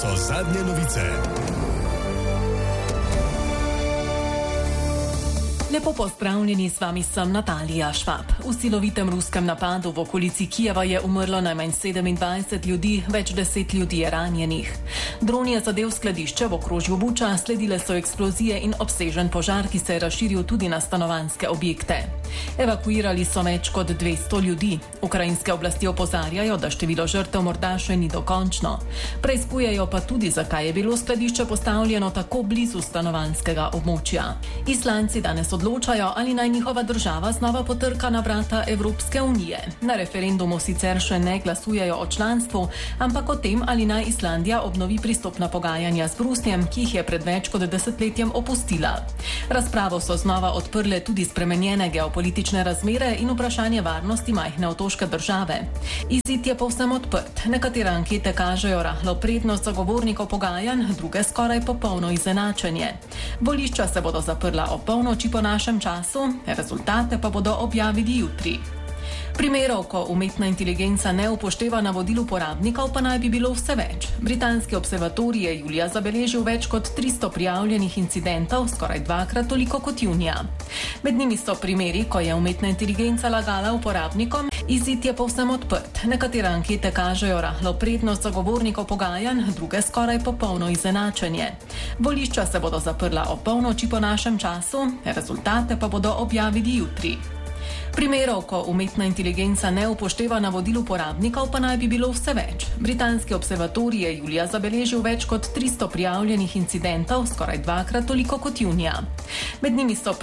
so zadnje novice. Lepo pozdravljeni, s vami sem Natalija Švab. V silovitem ruskem napadu v okolici Kijeva je umrlo najmanj 27 ljudi, več 10 ljudi je ranjenih. Dron je zadel skladišče v okrožju Buča, sledile so eksplozije in obsežen požar, ki se je razširil tudi na stanovanjske objekte. Evakuirali so več kot 200 ljudi. Ukrajinske oblasti opozarjajo, da število žrtev morda še ni dokončno. Preizkujejo pa tudi, zakaj je bilo skladišče postavljeno tako blizu stanovanjskega območja. Islandci danes odločajo, ali naj njihova država znova potrka na vrata Evropske unije. Na referendumu sicer še ne glasujejo o članstvu, ampak o tem, ali naj Islandija obnovi pristopna pogajanja z Brusljem, ki jih je pred več kot desetletjem opustila. Razpravo so znova odprle tudi spremenjene geopolitične razmere in vprašanje varnosti majhne otoške države. Izid je povsem odprt. Nekatere ankete kažejo rahlo prednost zagovornikov pogajanj, druge skoraj popolno izenačenje. Volišča se bodo zaprla ob polnoči po našem času, rezultate pa bodo objavili jutri. Primerov, ko umetna inteligenca ne upošteva navodil uporabnikov, pa naj bi bilo vse več. Britanski observatorij je julija zabeležil več kot 300 prijavljenih incidentov, skoraj dvakrat toliko kot junija. Med njimi so primeri, ko je umetna inteligenca lagala uporabnikom, izid je povsem odprt. Nekatere ankete kažejo rahlo prednost zagovornikov pogajanj, druge skoraj popolno izenačenje. Volišča se bodo zaprla ob polnoči po našem času, rezultate pa bodo objavili jutri. Primerov, ko umetna inteligenca ne upošteva navodil uporabnikov, pa naj bi bilo vse več. Britanski observatorij je julija zabeležil več kot 300 prijavljenih incidentov, skoraj dvakrat toliko kot junija. Med njimi so